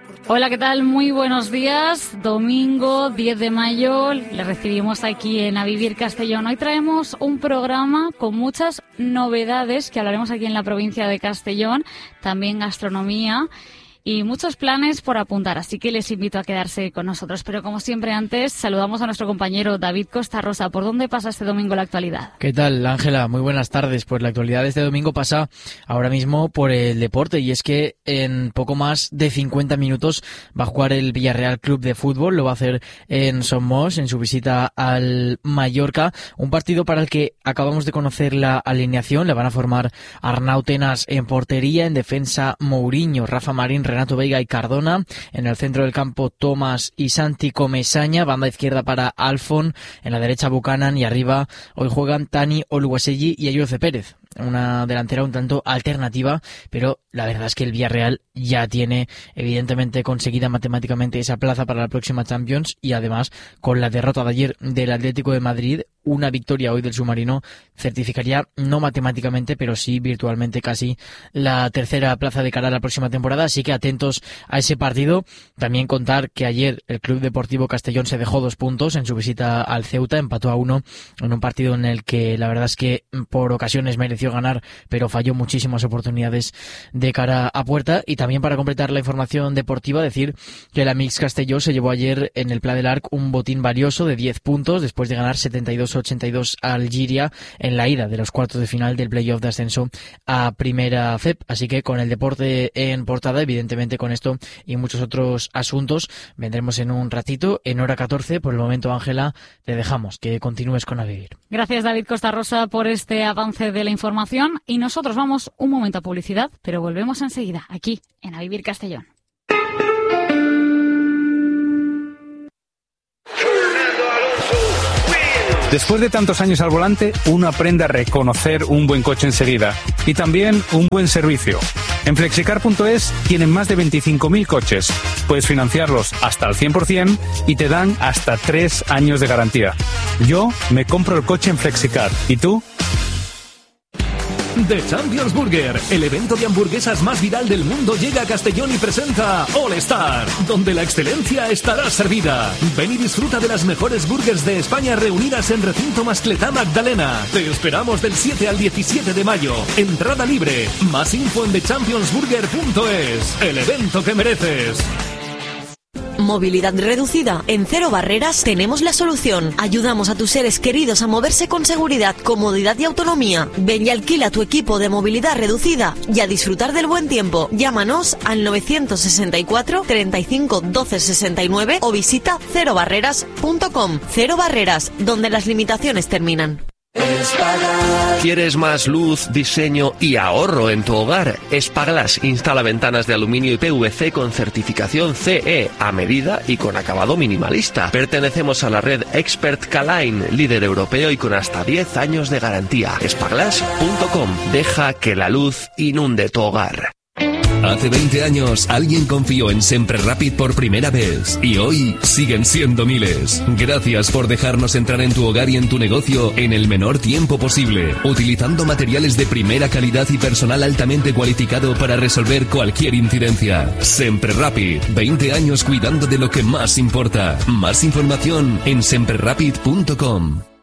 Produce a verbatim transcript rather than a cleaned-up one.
Hola, ¿qué tal? Muy buenos días. Domingo diez de mayo, le recibimos aquí en A Vivir Castellón. Hoy traemos un programa con muchas novedades que hablaremos aquí en la provincia de Castellón, también gastronomía y muchos planes por apuntar, así que les invito a quedarse con nosotros. Pero como siempre antes, saludamos a nuestro compañero David Costa Rosa. ¿Por dónde pasa este domingo la actualidad? ¿Qué tal, Ángela? Muy buenas tardes. Pues la actualidad de este domingo pasa ahora mismo por el deporte, y es que en poco más de cincuenta minutos va a jugar el Villarreal Club de Fútbol. Lo va a hacer en Somos, en su visita al Mallorca, un partido para el que acabamos de conocer la alineación. Le van a formar Arnau Tenas en portería, en defensa Mourinho, Rafa Marín, Renato Veiga y Cardona, en el centro del campo Tomás y Santi Comesaña, banda izquierda para Alfon, en la derecha Buchanan, y arriba hoy juegan Tani Oluwaseyi y Ayoce Pérez. Una delantera un tanto alternativa, pero la verdad es que el Villarreal ya tiene evidentemente conseguida matemáticamente esa plaza para la próxima Champions, y además con la derrota de ayer del Atlético de Madrid, una victoria hoy del submarino certificaría no matemáticamente, pero sí virtualmente casi la tercera plaza de cara a la próxima temporada. Así que atentos a ese partido. También contar que ayer el Club Deportivo Castellón se dejó dos puntos en su visita al Ceuta, empató a uno en un partido en el que la verdad es que por ocasiones mereció ganar, pero falló muchísimas oportunidades de cara a puerta. Y también, para completar la información deportiva, decir que la Mix Castelló se llevó ayer en el Pla del Arc un botín valioso de diez puntos después de ganar setenta y dos a ochenta y dos a Algiria en la ida de los cuartos de final del playoff de ascenso a Primera F E P. Así que con el deporte en portada, evidentemente con esto y muchos otros asuntos, vendremos en un ratito, en hora catorce. Por el momento, Ángela, te dejamos que continúes con A Vivir. Gracias, David Costa Rosa, por este avance de la información, y nosotros vamos un momento a publicidad, pero volvemos enseguida aquí en A Vivir Castellón. Después de tantos años al volante, uno aprende a reconocer un buen coche enseguida, y también un buen servicio. En flexicar punto es tienen más de veinticinco mil coches. Puedes financiarlos hasta al cien por ciento y te dan hasta tres años de garantía. Yo me compro el coche en Flexicar. ¿Y tú? The Champions Burger, el evento de hamburguesas más viral del mundo, llega a Castellón y presenta All Star, donde la excelencia estará servida. Ven y disfruta de las mejores burgers de España reunidas en Recinto Mascletá Magdalena. Te esperamos del siete al diecisiete de mayo. Entrada libre. Más info en the champions burger punto es. El evento que mereces. Movilidad reducida. En Cero Barreras tenemos la solución. Ayudamos a tus seres queridos a moverse con seguridad, comodidad y autonomía. Ven y alquila tu equipo de movilidad reducida y a disfrutar del buen tiempo. Llámanos al novecientos sesenta y cuatro, treinta y cinco, doce sesenta y nueve o visita cero barreras punto com. Cero Barreras, donde las limitaciones terminan. ¿Quieres más luz, diseño y ahorro en tu hogar? Espaglass instala ventanas de aluminio y P V C con certificación C E a medida y con acabado minimalista. Pertenecemos a la red Expert K-Line, líder europeo y con hasta diez años de garantía. Espaglass punto com. Deja que la luz inunde tu hogar. Hace veinte años alguien confió en Sempre Rapid por primera vez y hoy siguen siendo miles. Gracias por dejarnos entrar en tu hogar y en tu negocio en el menor tiempo posible, utilizando materiales de primera calidad y personal altamente cualificado para resolver cualquier incidencia. Sempre Rapid, veinte años cuidando de lo que más importa. Más información en sempre rapid punto com.